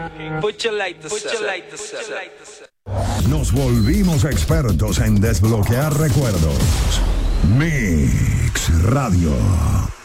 Put your lighters up. Nos volvimos expertos en desbloquear recuerdos. Mix Radio.